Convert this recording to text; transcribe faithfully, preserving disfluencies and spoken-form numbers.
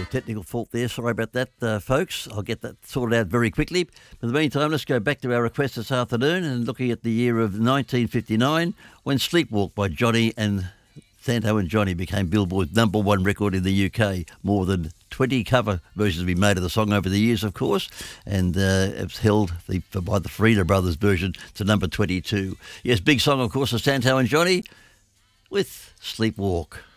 Technical fault there. Sorry about that, uh, folks. I'll get that sorted out very quickly. In the meantime, let's go back to our request this afternoon and looking at the year of nineteen fifty-nine when Sleepwalk by Johnny and Santo and Johnny became Billboard's number one record in the U K. More than twenty cover versions have been made of the song over the years, of course, and uh, it's held the, by the Farina Brothers version to number twenty-two. Yes, big song, of course, of Santo and Johnny with Sleepwalk.